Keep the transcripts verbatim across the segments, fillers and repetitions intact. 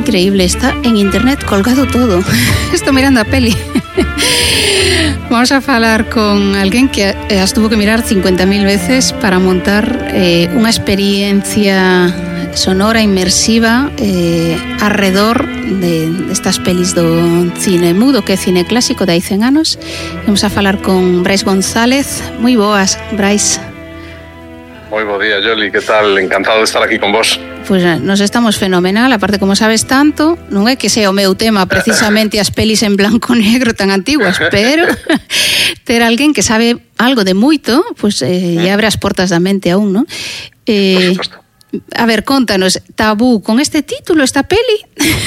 increíble, está en internet colgado todo. Estou mirando a peli. Vamos a falar con alguén que as tuvo que mirar cincuenta mil veces para montar eh, unha experiencia sonora inmersiva eh, arredor de estas pelis do cine mudo, que é cine clásico de hai cen anos. Vamos a falar con Brais González. Moi boas, Brais. Moi bo día, Yoli, que tal? Encantado de estar aquí con vos. Pois pues, nos estamos fenomenal, aparte como sabes tanto, non é que sea o meu tema precisamente as pelis en blanco negro tan antiguas, pero ter alguén que sabe algo de moito, pois pues, eh, e abre as portas da mente aún, non? Eh, Por suposto. A ver, contanos, Tabú, con este título, esta peli?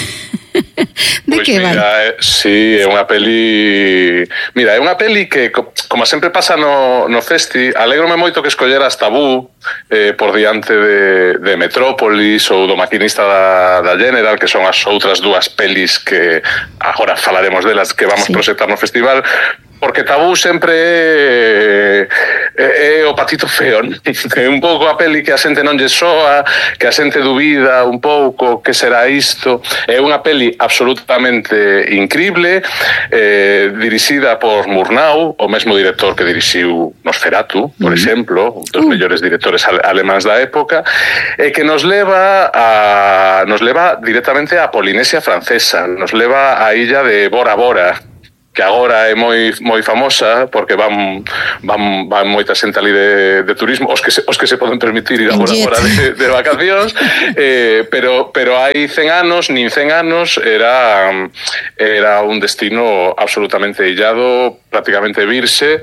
De pues que mira, vai? Eh, sí, é unha peli... Mira, é unha peli que, como sempre pasa no, no festi, alégrome moito que escolleras Tabú eh, por diante de, de Metrópolis ou do Maquinista da, da General, que son as outras dúas pelis que agora falaremos delas que vamos sí. proxectar no festival, porque Tabú sempre é, é, é o patito feo, non? É un pouco a peli que a xente non lle soa, que a xente dubida un pouco que será isto. É unha peli absolutamente increíble, eh, dirixida por Murnau, o mesmo director que dirixiu Nosferatu, por uh-huh. exemplo, un dos uh. mellores directores alemáns da época, e que nos leva a nos leva directamente a Polinesia Francesa, nos leva á illa de Bora Bora, que agora é moi moi famosa porque van van van moita xente ali de, de turismo, os que se, os que se poden permitir ir agora agora de, de vacacións, eh, pero pero hai cen anos, nin cen anos era era un destino absolutamente illado, prácticamente virxe.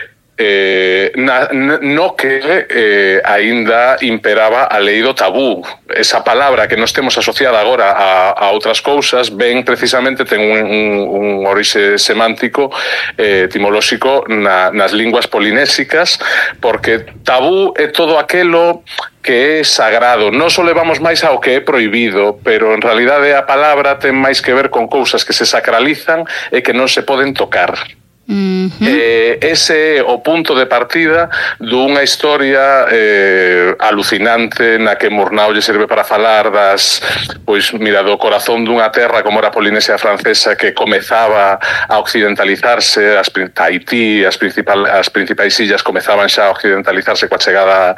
Eh, na, no que eh, aínda imperaba a lei do tabú. Esa palabra que nos temos asociada agora a, a outras cousas ven precisamente, ten un, un, un orixe semántico eh, etimolóxico na, nas linguas polinésicas, porque tabú é todo aquelo que é sagrado. Non só levamos máis ao que é prohibido, pero en realidade a palabra ten máis que ver con cousas que se sacralizan e que non se poden tocar. Uh-huh. Eh, ese é o punto de partida dunha historia eh, alucinante na que Murnau lle serve para falar das, pois mira, do corazón dunha terra como era a Polinesia Francesa, que comezaba a occidentalizarse, as, Tahití, as, principal, as principais illas comezaban xa a occidentalizarse coa chegada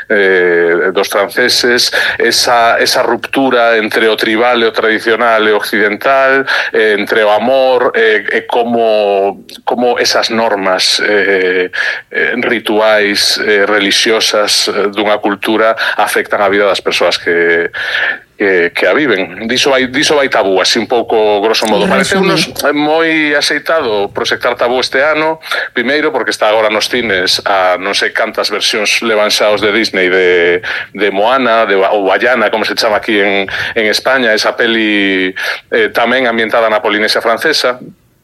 eh, dos franceses, esa, esa ruptura entre o tribal e o tradicional e o occidental, eh, entre o amor e eh, como como esas normas eh, eh, rituais, eh, religiosas eh, dunha cultura afectan a vida das persoas que que, que a viven. Diso vai, diso vai Tabú, así un pouco grosso modo. Parece unos moi axeitado proxectar Tabú este ano, primeiro porque está agora nos cines a non sei cantas versións levan xa os de Disney de, de Moana, de, ou Bayana, como se chama aquí en, en España, esa peli eh, tamén ambientada na Polinesia Francesa.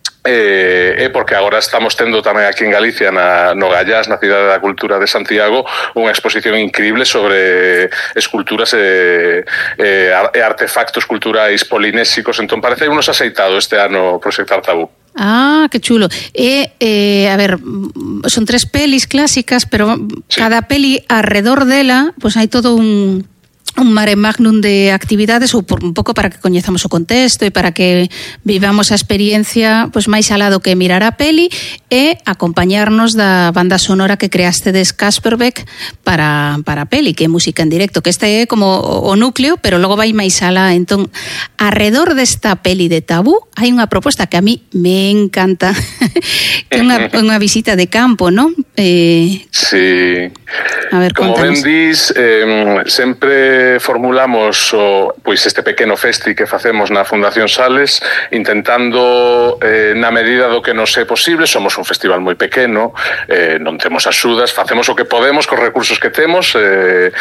É eh, porque agora estamos tendo tamén aquí en Galicia, na, no Gallás, na Cidade da Cultura de Santiago, unha exposición increíble sobre esculturas e, e, e artefactos culturais polinésicos. Entón parece unos aceitado este ano proxectar Tabú. Ah, que chulo. E, eh, a ver, son tres pelis clásicas, pero sí. cada peli arredor dela, pois pues hai todo un... un mare magnum de actividades, ou por, un pouco para que coñezamos o contexto e para que vivamos a experiencia pois máis alado que mirar a peli e acompañarnos da banda sonora que creaste de Kasperbeck para, para a peli, que é música en directo, que este é como o núcleo, pero logo vai máis alá. Entón, alrededor desta peli de Tabú hai unha proposta que a mí me encanta, que é unha, unha visita de campo, non? Eh, sí. A ver, como contanos. ben dis, eh, sempre formulamos o, pois este pequeno festi que facemos na Fundación Sales, intentando eh, na medida do que nos é posible. Somos un festival moi pequeno, eh, non temos axudas, facemos o que podemos cos recursos que temos, eh,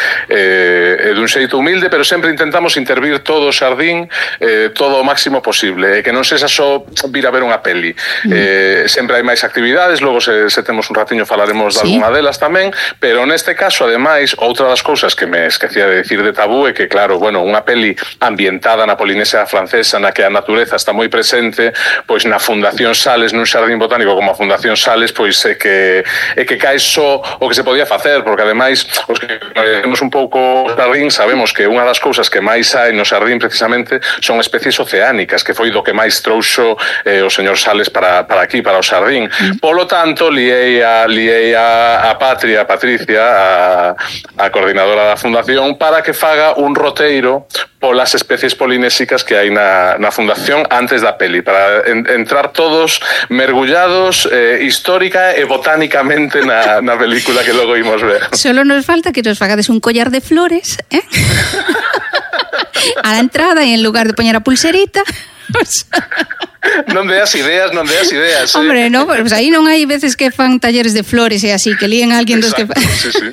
eh, dun xeito humilde, pero sempre intentamos intervir todo o xardín, eh, todo o máximo posible, e que non sexa só vir a ver unha peli. Mm. Eh, sempre hai máis actividades, logo se, se temos un ratiño falaremos de sí. algunha delas tamén, pero neste caso, ademais, outra das cousas que me esquecía de dicir de de Tabú é que, claro, bueno, unha peli ambientada na Polinesia francesa, na que a natureza está moi presente, pois na Fundación Sales, nun xardín botánico como a Fundación Sales, pois é que é que cae só o que se podía facer, porque ademais, os que conhecemos un pouco o xardín, sabemos que unha das cousas que máis hai no xardín precisamente son especies oceánicas, que foi do que máis trouxo eh, o señor Sales para, para aquí, para o xardín. Mm. Polo tanto, liei a, liei a, a Patria, a Patricia, a, a coordinadora da Fundación, para que faga un roteiro polas especies polinésicas que hai na, na Fundación antes da peli, para en, entrar todos mergullados eh, histórica e botánicamente na, na película que logo imos ver. Solo nos falta que nos fagades un collar de flores, eh? A la entrada e en lugar de poñer a pulserita... Non deas ideas, non deas ideas. Hombre, eh? no, pues aí non hai veces que fan talleres de flores e así, que líen a alguén dos que... Sí, sí.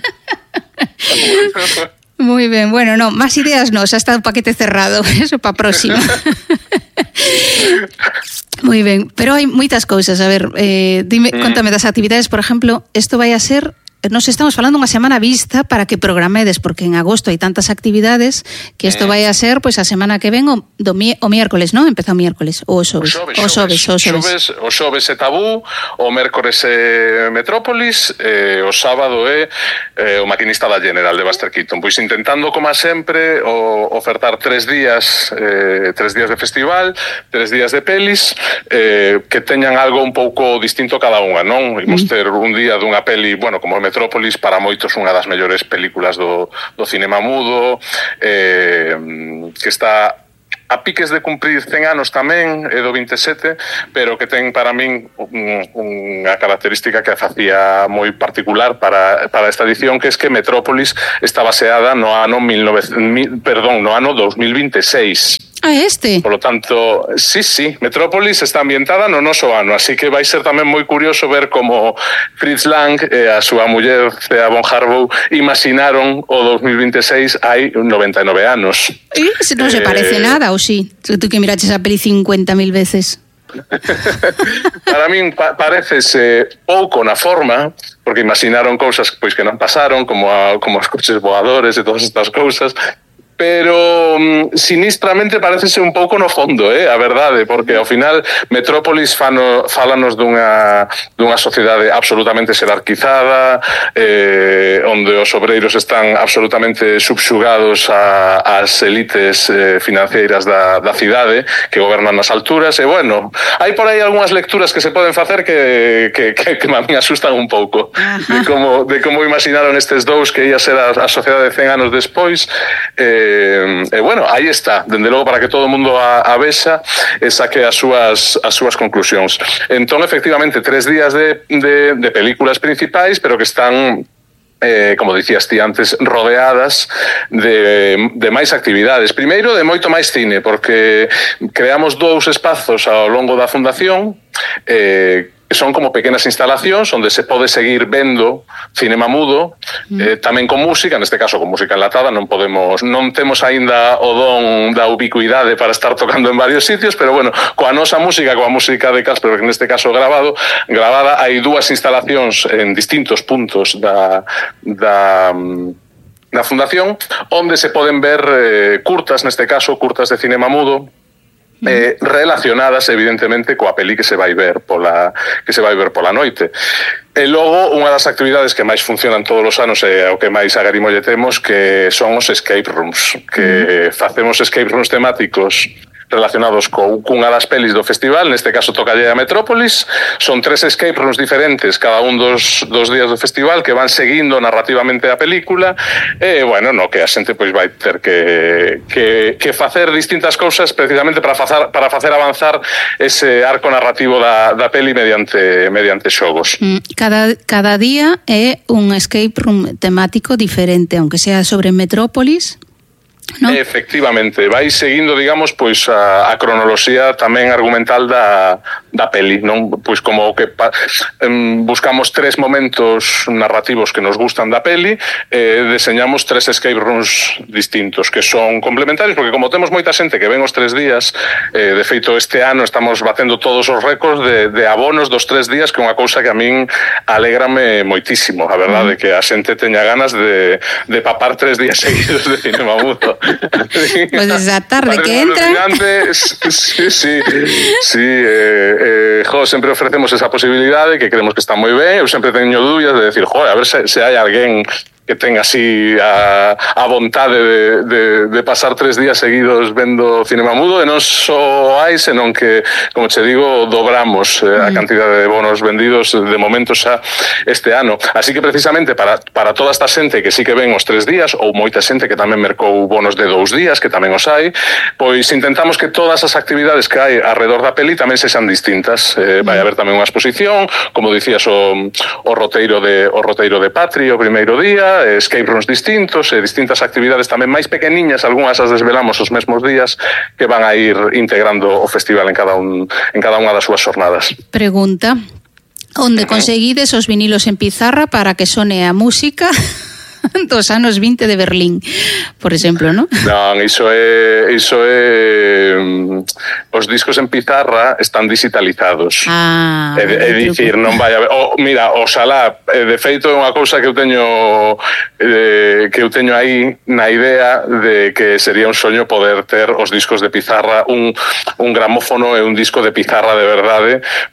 Muy ben, bueno, no, más ideas no, xa está o paquete cerrado, eso para próxima. Muy ben, pero hai moitas cousas, a ver, eh, dime, mm. contame das actividades, por exemplo, isto vai a ser... Nos estamos falando unha semana vista para que programedes, porque en agosto hai tantas actividades que isto vai a ser pois a semana que ven o, do, o miércoles, non? Empeza o miércoles, ou o xoves. O xoves, o xoves. O xoves é Tabú, o mércores é Metrópolis, e o sábado é eh, o Maquinista da General de Buster Keaton. Pois intentando, como sempre, o, ofertar tres días, eh, tres días de festival, tres días de pelis, eh, que teñan algo un pouco distinto cada unha, non? Imos ter un día dunha peli, bueno, como Metrópolis, para moitos unha das mellores películas do, do cinema mudo, eh, que está a piques de cumprir cen anos tamén, é do vinte e sete, pero que ten para min un, unha característica que a facía moi particular para, para esta edición, que é que Metrópolis está baseada no ano mil novecientos, perdón, no ano dos mil vinte e seis. Ah, este? Por lo tanto, sí, sí, Metrópolis está ambientada no noso ano, así que vai ser tamén moi curioso ver como Fritz Lang e a súa muller Thea von Harbaugh imaginaron o dos mil vinte e seis hai noventa e nove anos. E non se parece eh... nada, ou sí? Tú que miraches a peli cincuenta mil veces. Para min pa parecese pouco na forma, porque imaginaron cousas pois que non pasaron, como, a, como os coches voadores e todas estas cousas, pero um, sinistramente parecese un pouco no fondo, eh, a verdade, porque ao final Metrópolis fano, fálanos dunha, dunha sociedade absolutamente xerarquizada, eh, onde os obreiros están absolutamente subxugados a, as elites eh, financeiras da, da cidade que gobernan nas alturas, e bueno, hai por aí algunhas lecturas que se poden facer que, que, que, que me asustan un pouco de como, de como imaginaron estes dous que ia ser a, a sociedade cen anos despois. eh, Eh, eh, bueno, aí está, dende logo para que todo o mundo a, a vexa e saque as súas, as súas conclusións. Entón, efectivamente, tres días de, de, de películas principais, pero que están... Eh, como dicías ti antes, rodeadas de, de máis actividades. Primeiro, de moito máis cine, porque creamos dous espazos ao longo da Fundación, eh, que son como pequenas instalacións onde se pode seguir vendo cinema mudo, mm. eh, tamén con música, neste caso con música enlatada, non podemos, non temos aínda o don da ubicuidade para estar tocando en varios sitios, pero bueno, coa nosa música, coa música de Casper, que neste caso grabado, gravada, hai dúas instalacións en distintos puntos da da da Fundación, onde se poden ver eh, curtas, neste caso, curtas de cinema mudo, Eh, relacionadas evidentemente coa peli que se vai ver pola que se vai ver pola noite. E logo, unha das actividades que máis funcionan todos os anos e o que máis agarimolle temos, que son os escape rooms, que facemos escape rooms temáticos relacionados co, cunha das pelis do festival, neste caso tocalle a Metrópolis. Son tres escape rooms diferentes cada un dos, dos días do festival, que van seguindo narrativamente a película, e, bueno, no que a xente pois vai ter que, que, que facer distintas cousas precisamente para facer, para facer avanzar ese arco narrativo da, da peli mediante, mediante xogos. Cada, cada día é un escape room temático diferente, aunque sea sobre Metrópolis. ¿no? Efectivamente, vai seguindo, digamos, pois a, a cronoloxía tamén argumental da, da peli, non? Pois como que pa, em, buscamos tres momentos narrativos que nos gustan da peli e eh, deseñamos tres escape rooms distintos que son complementarios, porque como temos moita xente que ven os tres días, eh, de feito este ano estamos batendo todos os récords de, de abonos dos tres días, que é unha cousa que a min alégrame moitísimo, a verdade, que a xente teña ganas de, de papar tres días seguidos de cinema mudo. Pues esa tarde que entra. Sí, sí, sí. Eh, eh, jo, sempre ofrecemos esa posibilidade que creemos que está moi ben. Eu sempre teño dúbidas de decir, jo, a ver se, se hai alguén que ten así a, a vontade de, de, de pasar tres días seguidos vendo cinema mudo, e non só hai, senón que, como che digo, dobramos eh, a cantidade de bonos vendidos de momento xa este ano. Así que precisamente para, para toda esta xente que sí que ven os tres días, ou moita xente que tamén mercou bonos de dous días, que tamén os hai, pois intentamos que todas as actividades que hai alrededor da peli tamén sexan distintas. Eh, vai haber tamén unha exposición, como dicías, o, o roteiro de o roteiro de Patri o primeiro día, escape rooms distintos e distintas actividades tamén máis pequeniñas, algunhas as desvelamos os mesmos días, que van a ir integrando o festival en cada un en cada unha das súas xornadas. Pregunta: onde conseguides os vinilos en pizarra para que sone a música dos anos vinte de Berlín, por exemplo, non? Non, iso é iso é os discos en pizarra están digitalizados. Ah, é, é dicir, non vai haber, oh, mira, oxalá, de feito é unha cousa que eu teño eh, que eu teño aí na idea de que sería un soño poder ter os discos de pizarra, un un gramófono e un disco de pizarra de verdade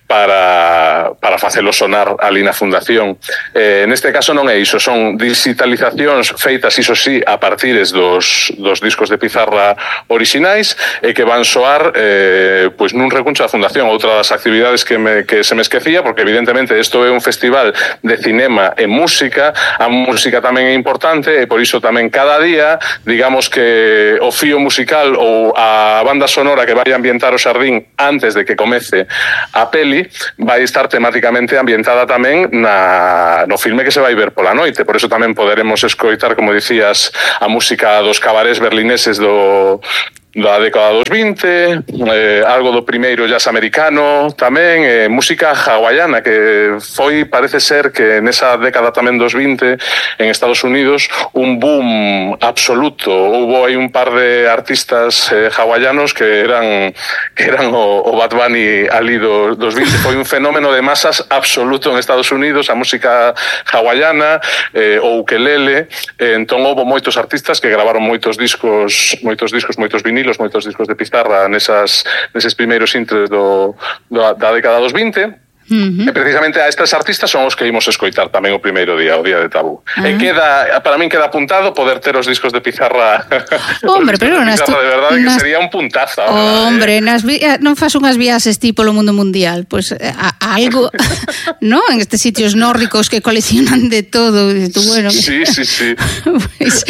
para para facelo sonar ali na fundación. Eh, neste caso non é iso, son digitalizados feitas, iso sí, a partires dos, dos discos de pizarra orixinais e que van soar eh, pois nun recuncho da Fundación. Outra das actividades que, me, que se me esquecía, porque evidentemente isto é un festival de cinema e música, a música tamén é importante e por iso tamén cada día, digamos que o fío musical ou a banda sonora que vai ambientar o xardín antes de que comece a peli vai estar temáticamente ambientada tamén na, no filme que se vai ver pola noite. Por iso tamén poderemos escoitar, como dicías, a música dos cabarés berlineses do da década dos vinte, eh, algo do primeiro jazz americano tamén, eh, música hawaiana, que foi, parece ser que nesa década tamén dos vinte en Estados Unidos un boom absoluto. Houbo aí un par de artistas eh, hawaianos que eran que eran o, o Bad Bunny ali do, dos vinte. Foi un fenómeno de masas absoluto en Estados Unidos, a música hawaiana, eh, o ukelele. Eh, entón houbo moitos artistas que gravaron moitos discos, moitos discos, moitos vinilos, moitos discos de pizarra nesas, neses primeiros intres do, do, da década dos vinte. Uh-huh. E precisamente a estes artistas son os que imos escoitar tamén o primeiro día, o día de Tabú. Uh-huh. E queda, para min queda apuntado poder ter os discos de pizarra. Hombre, pero de, nas pizarra, tu... de verdade nas... que sería un puntazo. Hombre, eh? nas vi... non fas unhas viaxes tipo o mundo mundial, pois pues, a, a algo, ¿no? En estes sitios nórdicos que coleccionan de todo, y tú, bueno. Sí, sí, sí. Pues...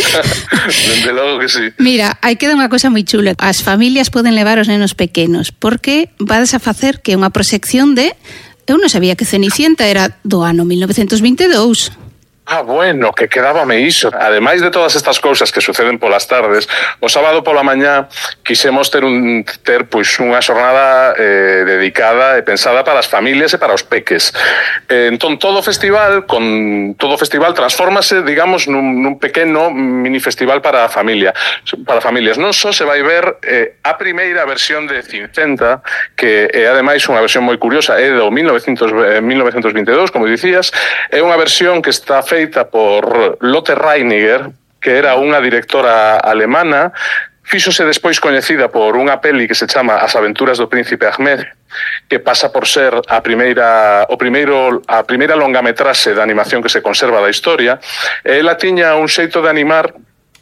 Desde logo que sí. Mira, aí queda unha cosa moi chula. As familias poden levar os nenos pequenos, porque vades a facer que unha proxección de... Eu non sabía que Cenicienta era do ano mil novecentos vinte e dous. Ah, bueno, que quedábame iso. Ademais de todas estas cousas que suceden polas tardes, o sábado pola mañá quixemos ter un ter pois unha xornada eh, dedicada e pensada para as familias e para os peques. Eh, entón todo o festival, con todo o festival transfórmase, digamos, nun, nun pequeno mini festival para a familia, para familias. Non só se vai ver eh, a primeira versión de Cincenta, que é ademais unha versión moi curiosa, é do mil novecentos vinte e dous, como dicías, é unha versión que está feita feita por Lotte Reiniger, que era unha directora alemana. Fíxose despois coñecida por unha peli que se chama As aventuras do príncipe Ahmed, que pasa por ser a primeira o primeiro a primeira longametraxe de animación que se conserva da historia. Ela tiña un xeito de animar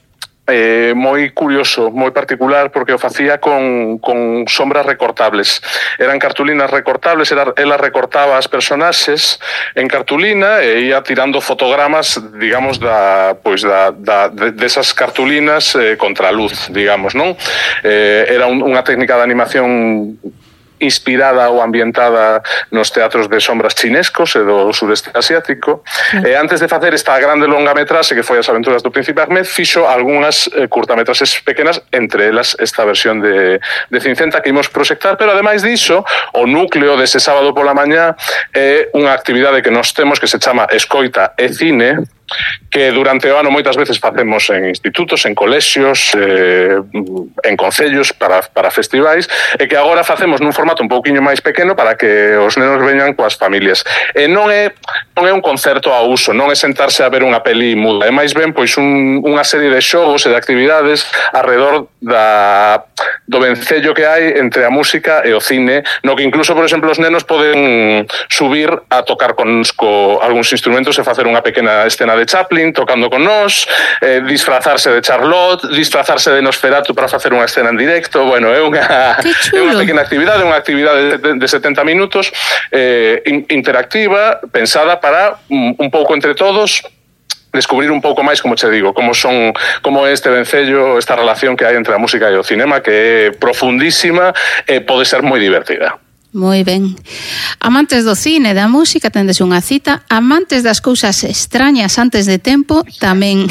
Eh, moi curioso, moi particular, porque o facía con, con sombras recortables. Eran cartulinas recortables, era, ela recortaba as personaxes en cartulina e ia tirando fotogramas, digamos, da, pois da, da, de, desas cartulinas eh, contra a luz, digamos, non? Eh, era un, unha técnica de animación inspirada ou ambientada nos teatros de sombras chinescos e do sureste asiático. Sí. E antes de facer esta grande longametraxe que foi As aventuras do Príncipe Ahmed, fixo algunhas eh, curtametraxes pequenas, entre elas esta versión de, de Cincenta que imos proxectar, pero ademais diso, o núcleo dese sábado pola mañá é unha actividade que nos temos que se chama Escoita e Cine, que durante o ano moitas veces facemos en institutos, en colexios, eh, en concellos para, para festivais, e que agora facemos nun formato un pouquiño máis pequeno para que os nenos veñan coas familias. E non é, non é un concerto a uso, non é sentarse a ver unha peli muda, é máis ben pois un, unha serie de xogos e de actividades alrededor da, do vencello que hai entre a música e o cine, no que incluso, por exemplo, os nenos poden subir a tocar con, con algúns instrumentos e facer unha pequena escena de Chaplin tocando con nós, eh, disfrazarse de Charlotte, disfrazarse de Nosferatu para facer unha escena en directo. Bueno, é unha, é unha pequena actividade, unha actividade de, de setenta minutos eh, interactiva, pensada para un, un pouco entre todos descubrir un pouco máis, como che digo, como son, como é este vencello, esta relación que hai entre a música e o cinema, que é profundísima e pode ser moi divertida. Moi ben. Amantes do cine, da música, tendes unha cita. Amantes das cousas extrañas antes de tempo, tamén.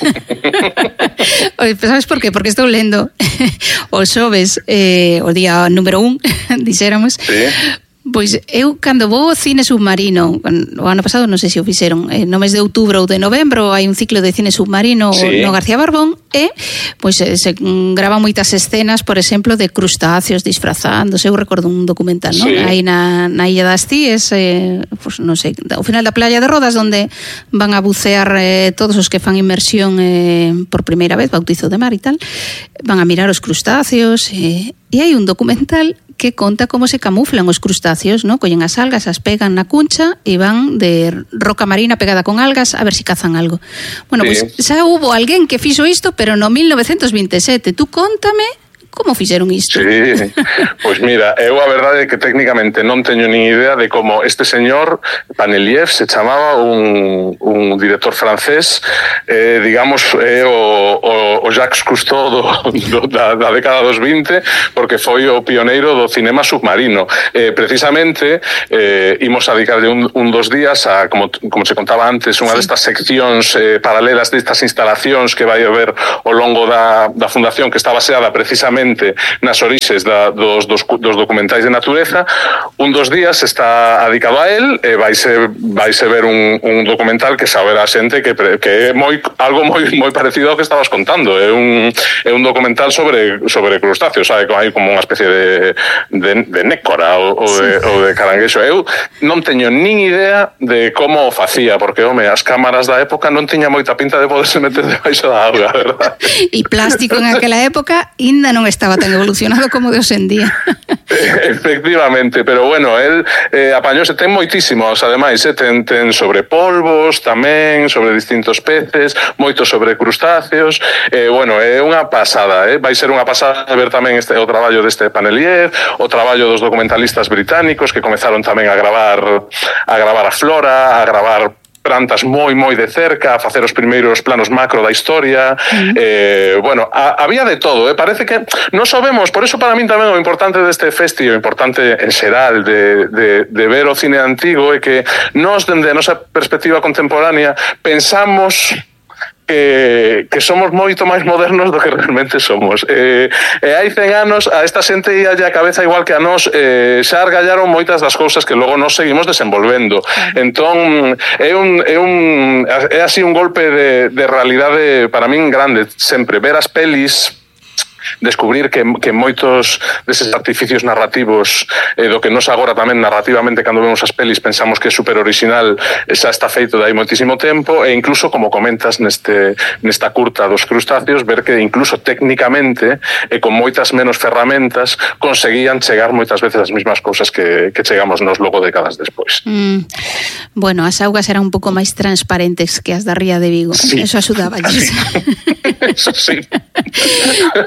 Sabes por qué? Porque estou lendo os xoves, eh, o día número un, dixéramos. Sí. Pois eu, cando vou ao cine submarino, o ano pasado non sei se o fixeron, eh, no mes de outubro ou de novembro hai un ciclo de cine submarino sí. no García Barbón, e pois se gravan moitas escenas, por exemplo, de crustáceos disfrazándose. Eu recordo un documental, sí. non? Aí na, na Illa das Cíes, eh, pois non sei, ao final da playa de Rodas, onde van a bucear eh, todos os que fan inmersión eh, por primeira vez, bautizo de mar e tal, van a mirar os crustáceos, eh, e hai un documental que conta como se camuflan os crustáceos, ¿no? Collen as algas, as pegan na cuncha e van de roca marina pegada con algas a ver si cazan algo. Bueno, sí. Pois xa hubo alguén que fixo isto, pero no mil novecentos veintesete. Tú contame como fixeron isto. Sí, pois mira, eu a verdade é que técnicamente non teño nin idea de como este señor Paneliev se chamaba, un, un director francés, eh, digamos, é o, o, o Jacques Cousteau do, do, da, da década dos vinte, porque foi o pioneiro do cinema submarino. Eh, precisamente, eh, imos a dedicarle un, un dos días a, como, como se contaba antes, unha sí. destas seccións eh, paralelas destas instalacións que vai haber ao longo da, da fundación, que está baseada precisamente nas orixes da, dos, dos, dos documentais de natureza. Un dos días está dedicado a él e vaise, vaise ver un, un documental que saberá a xente que, que é moi, algo moi, moi parecido ao que estabas contando. É un, é un documental sobre, sobre crustáceos, sabe? Hai como unha especie de, de, de nécora ou, ou, de, ou de caranguexo. Eu non teño nin idea de como o facía, porque, home, as cámaras da época non tiña moita pinta de poderse meter debaixo da auga, verdad? E plástico en aquela época ainda non estaba tan evolucionado como de hoxe en día. Efectivamente, pero bueno, él eh, apañóse, ten moitísimos, ademais, eh, ten, ten sobre polvos tamén, sobre distintos peces, moito sobre crustáceos, eh, bueno, é unha pasada, eh? Vai ser unha pasada ver tamén este, o traballo deste Paneliev, o traballo dos documentalistas británicos que comezaron tamén a gravar a gravar a flora, a gravar plantas moi, moi de cerca, a facer os primeiros planos macro da historia. Uh-huh. eh, bueno, a, había de todo, eh? Parece que non sabemos, por eso para min tamén o importante deste festi, o importante en xeral de, de, de ver o cine antigo, é que nós, dende a nosa perspectiva contemporánea, pensamos que, que somos moito máis modernos do que realmente somos. E, e hai cen anos a esta xente ia a cabeza igual que a nós, eh, xa argallaron moitas das cousas que logo nos seguimos desenvolvendo. Entón, é un, é un é así un golpe de, de realidade para min grande, sempre ver as pelis, descubrir que, que moitos deses artificios narrativos eh, do que nos agora tamén narrativamente cando vemos as pelis pensamos que é super original, xa está feito de hai moitísimo tempo, e incluso como comentas neste, nesta curta dos crustáceos, ver que incluso técnicamente e con moitas menos ferramentas conseguían chegar moitas veces as mesmas cousas que, que chegamos nos logo décadas despois. Mm, bueno, as augas eran un pouco máis transparentes que as da Ría de Vigo. Sí. Eso axudaba. Sí. Eso sí. Vale.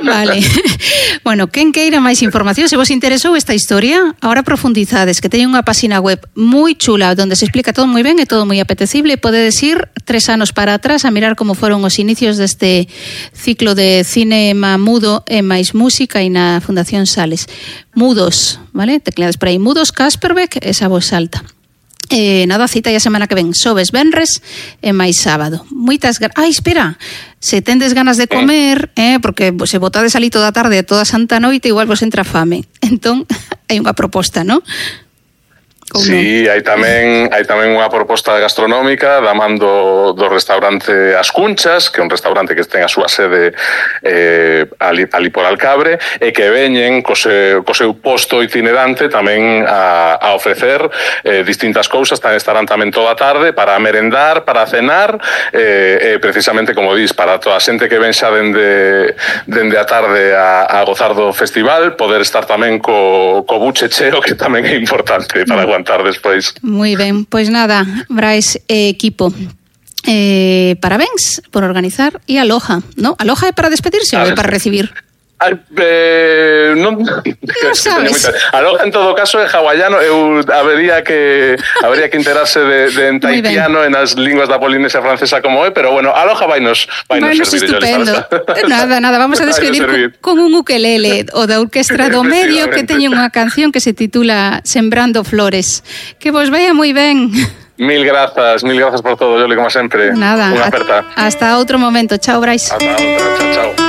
Bueno, quen queira máis información, se vos interesou esta historia, ahora profundizades, que teñen unha página web moi chula, onde se explica todo moi ben e todo moi apetecible, e podedes ir tres anos para atrás a mirar como foron os inicios deste ciclo de cinema mudo e máis música e na Fundación Sales. Mudos, vale? Tecleades por aí, Mudos Kasperbeck, esa voz alta. Eh, nada, cita a semana que ven, xoves, venres e máis sábado. Moitas ganas. Ai, espera, se tendes ganas de comer, eh, porque se botades ali toda a tarde e toda a santa noite, igual vos entra fame. Entón, hai unha proposta, non? Sí, hai tamén hai tamén unha proposta gastronómica da man do, do restaurante As Cunchas, que é un restaurante que ten a súa sede eh, ali, ali por Alcabre, e que veñen co seu, co seu posto itinerante tamén a, a ofrecer eh, distintas cousas, tamén estarán tamén toda a tarde para merendar, para cenar, eh, eh, precisamente, como dis, para toda a xente que ven xa dende, dende a tarde a, a gozar do festival, poder estar tamén co, co buche cheo, que tamén é importante para aguantar despois. Moi ben, pois nada, Brais e equipo, eh, parabéns por organizar e aloja, ¿no? Aloja é para despedirse ou é para recibir? Eh, non, non sabes. Aloja en todo caso é hawaiano, eu habería que habería que enterarse de, de en taitiano, en as linguas da Polinesia francesa como é, pero bueno, aloja vainos, vainos bueno, servir. Estupendo. Nada, nada, vamos a despedir con, con un ukelele o da Orquestra do Medio, que teñe unha canción que se titula Sembrando Flores. Que vos vaya moi ben. Mil grazas, mil grazas por todo, Yoli, como sempre. Nada, unha aperta. Hasta outro momento. Chao, Brais. Hasta outra, chao, chao.